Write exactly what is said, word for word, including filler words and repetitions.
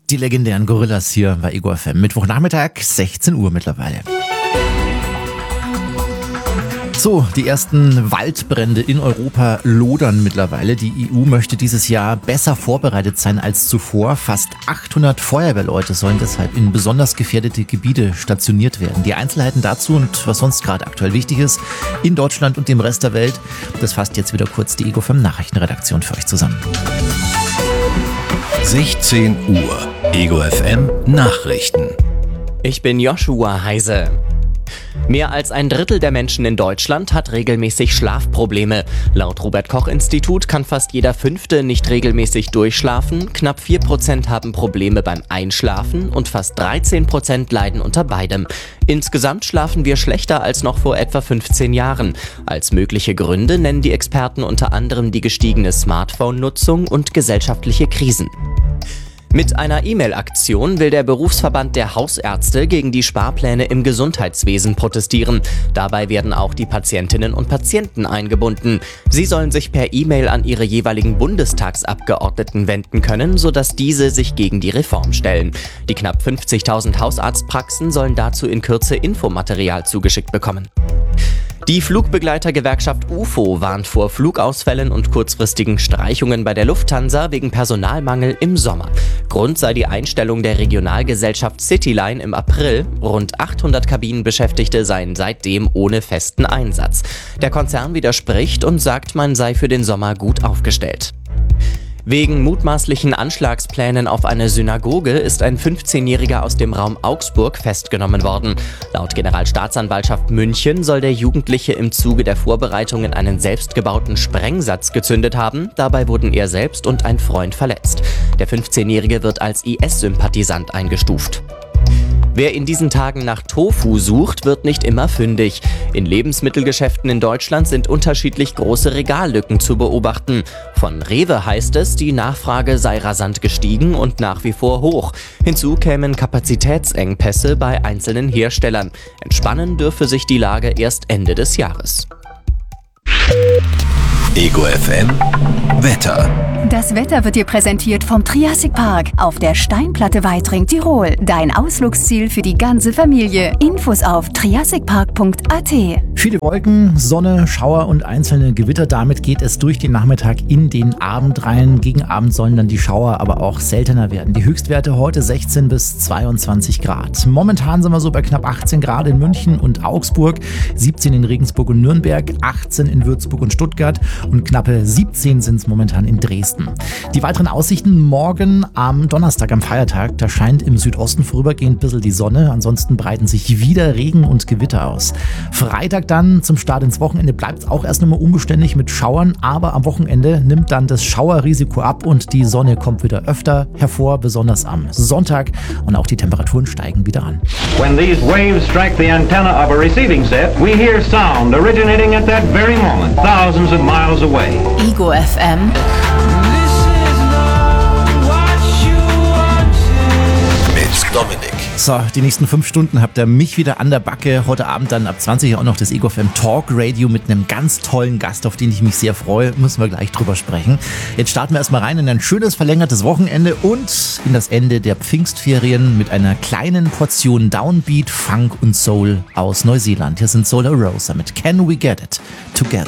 Die legendären Gorillas hier bei Ego F M. Mittwochnachmittag, sechzehn Uhr mittlerweile. So, die ersten Waldbrände in Europa lodern mittlerweile. Die E U möchte dieses Jahr besser vorbereitet sein als zuvor. Fast achthundert Feuerwehrleute sollen deshalb in besonders gefährdete Gebiete stationiert werden. Die Einzelheiten dazu und was sonst gerade aktuell wichtig ist in Deutschland und dem Rest der Welt, das fasst jetzt wieder kurz die Ego F M Nachrichtenredaktion für euch zusammen. sechzehn Uhr, Ego F M Nachrichten. Ich bin Joshua Heise. Mehr als ein Drittel der Menschen in Deutschland hat regelmäßig Schlafprobleme. Laut Robert-Koch-Institut kann fast jeder Fünfte nicht regelmäßig durchschlafen, knapp vier Prozent haben Probleme beim Einschlafen und fast dreizehn Prozent leiden unter beidem. Insgesamt schlafen wir schlechter als noch vor etwa fünfzehn Jahren. Als mögliche Gründe nennen die Experten unter anderem die gestiegene Smartphone-Nutzung und gesellschaftliche Krisen. Mit einer E-Mail-Aktion will der Berufsverband der Hausärzte gegen die Sparpläne im Gesundheitswesen protestieren. Dabei werden auch die Patientinnen und Patienten eingebunden. Sie sollen sich per E-Mail an ihre jeweiligen Bundestagsabgeordneten wenden können, sodass diese sich gegen die Reform stellen. Die knapp fünfzigtausend Hausarztpraxen sollen dazu in Kürze Infomaterial zugeschickt bekommen. Die Flugbegleitergewerkschaft U F O warnt vor Flugausfällen und kurzfristigen Streichungen bei der Lufthansa wegen Personalmangel im Sommer. Grund sei die Einstellung der Regionalgesellschaft Cityline im April. Rund achthundert Kabinenbeschäftigte seien seitdem ohne festen Einsatz. Der Konzern widerspricht und sagt, man sei für den Sommer gut aufgestellt. Wegen mutmaßlichen Anschlagsplänen auf eine Synagoge ist ein fünfzehnjähriger aus dem Raum Augsburg festgenommen worden. Laut Generalstaatsanwaltschaft München soll der Jugendliche im Zuge der Vorbereitungen einen selbstgebauten Sprengsatz gezündet haben. Dabei wurden er selbst und ein Freund verletzt. Der fünfzehnjährige wird als I S-Sympathisant eingestuft. Wer in diesen Tagen nach Tofu sucht, wird nicht immer fündig. In Lebensmittelgeschäften in Deutschland sind unterschiedlich große Regallücken zu beobachten. Von Rewe heißt es, die Nachfrage sei rasant gestiegen und nach wie vor hoch. Hinzu kämen Kapazitätsengpässe bei einzelnen Herstellern. Entspannen dürfe sich die Lage erst Ende des Jahres. Ego F M Wetter. Das Wetter wird dir präsentiert vom Triassic Park auf der Steinplatte Weitring, Tirol. Dein Ausflugsziel für die ganze Familie. Infos auf triassic park punkt a t. Viele Wolken, Sonne, Schauer und einzelne Gewitter. Damit geht es durch den Nachmittag in den Abend rein. Gegen Abend sollen dann die Schauer aber auch seltener werden. Die Höchstwerte heute sechzehn bis zweiundzwanzig Grad. Momentan sind wir so bei knapp achtzehn Grad in München und Augsburg, siebzehn in Regensburg und Nürnberg, achtzehn in Würzburg und Stuttgart und knappe siebzehn sind es momentan in Dresden. Die weiteren Aussichten morgen am Donnerstag, am Feiertag. Da scheint im Südosten vorübergehend ein bisschen die Sonne. Ansonsten breiten sich wieder Regen und Gewitter aus. Freitag dann zum Start ins Wochenende bleibt es auch erst nochmal unbeständig mit Schauern. Aber am Wochenende nimmt dann das Schauerrisiko ab und die Sonne kommt wieder öfter hervor, besonders am Sonntag. Und auch die Temperaturen steigen wieder an. When these waves strike the antenna of a receiving set, we hear sound originating at that very moment, thousands of miles away. Ego F M. Dominik. So, die nächsten fünf Stunden habt ihr mich wieder an der Backe. Heute Abend dann ab zwanzig Uhr auch noch das Ego F M Talk Radio mit einem ganz tollen Gast, auf den ich mich sehr freue. Müssen wir gleich drüber sprechen. Jetzt starten wir erstmal rein in ein schönes verlängertes Wochenende und in das Ende der Pfingstferien mit einer kleinen Portion Downbeat, Funk und Soul aus Neuseeland. Hier sind Solar Rosa mit Can We Get It Together.